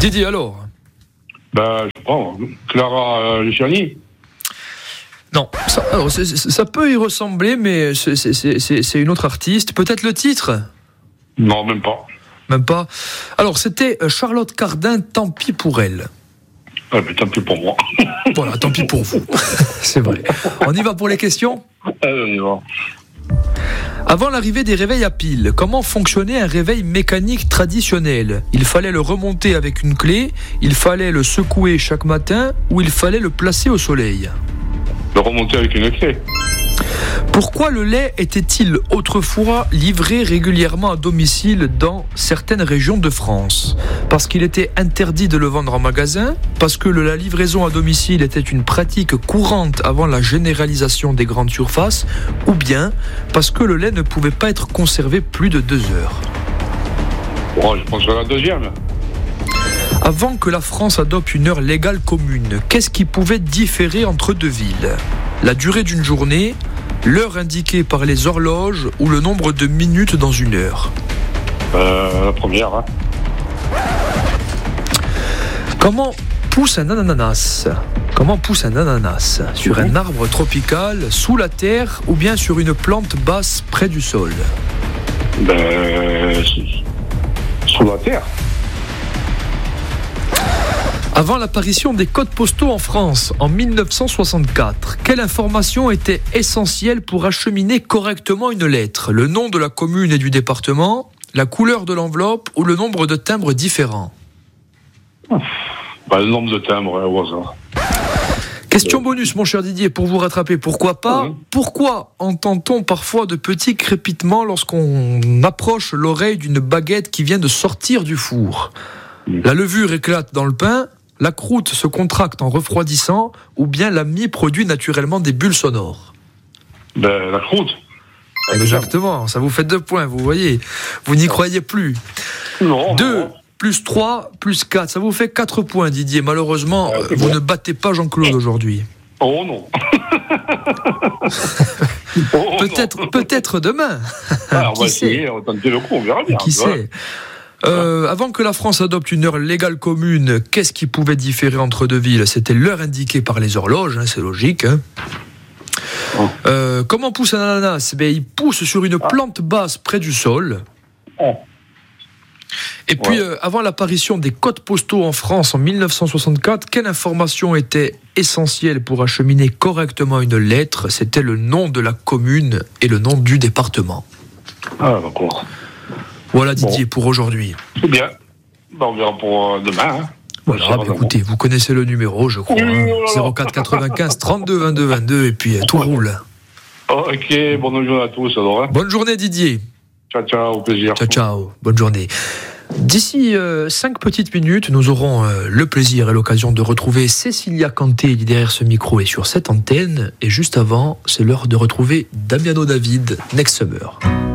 Didier, alors? Je prends Clara Luciani. Non, ça peut y ressembler, mais c'est une autre artiste. Peut-être le titre? Non, même pas. Même pas. Alors, c'était Charlotte Cardin, Tant pis pour elle. Ah, mais tant pis pour moi. Voilà, tant pis pour vous. C'est vrai. On y va pour les questions? On y va. Avant l'arrivée des réveils à piles, comment fonctionnait un réveil mécanique traditionnel? Il fallait le remonter avec une clé, il fallait le secouer chaque matin ou il fallait le placer au soleil? Le remonter avec une clé. Pourquoi le lait était-il autrefois livré régulièrement à domicile dans certaines régions de France? Parce qu'il était interdit de le vendre en magasin, parce que la livraison à domicile était une pratique courante avant la généralisation des grandes surfaces, ou bien parce que le lait ne pouvait pas être conservé plus de 2 heures. Oh, je pense que la deuxième. Avant que la France adopte une heure légale commune, qu'est-ce qui pouvait différer entre deux villes? La durée d'une journée, l'heure indiquée par les horloges ou le nombre de minutes dans une heure? La première. Hein. Comment pousse un ananas? Sur un arbre tropical, sous la terre ou bien sur une plante basse près du sol? Sous la terre. Avant l'apparition des codes postaux en France, en 1964, quelle information était essentielle pour acheminer correctement une lettre? Le nom de la commune et du département, la couleur de l'enveloppe ou le nombre de timbres différents? Le nombre de timbres, au hasard. Question bonus, mon cher Didier, pour vous rattraper. Pourquoi pas? Pourquoi entend-on parfois de petits crépitements lorsqu'on approche l'oreille d'une baguette qui vient de sortir du four? La levure éclate dans le pain, la croûte se contracte en refroidissant, ou bien la mie produit naturellement des bulles sonores? La croûte. Exactement, ça vous fait 2 points, vous voyez. Vous n'y croyez plus. Non. 2 plus 3 plus 4, ça vous fait 4 points, Didier. Malheureusement, vous ne battez pas Jean-Claude aujourd'hui. Oh non. Peut-être demain. On va essayer, on va tenter le coup, on verra bien. Qui sait? Avant que la France adopte une heure légale commune, qu'est-ce qui pouvait différer entre deux villes? C'était l'heure indiquée par les horloges, c'est logique. Comment pousse un ananas? Il pousse sur une plante basse près du sol. Et puis, avant l'apparition des codes postaux en France en 1964, quelle information était essentielle pour acheminer correctement une lettre? C'était le nom de la commune et le nom du département. Ah, d'accord. Voilà Didier pour aujourd'hui. C'est bien. On verra pour demain. Hein. Voilà, écoutez, vous connaissez le numéro, je crois. 04 95 32 22 22 et puis tout roule. Ok, bonne journée à tous alors. Hein. Bonne journée Didier. Ciao, au plaisir. Ciao, bonne journée. D'ici 5 petites minutes, nous aurons le plaisir et l'occasion de retrouver Cécilia Canté derrière ce micro et sur cette antenne. Et juste avant, c'est l'heure de retrouver Damiano David, Next Summer.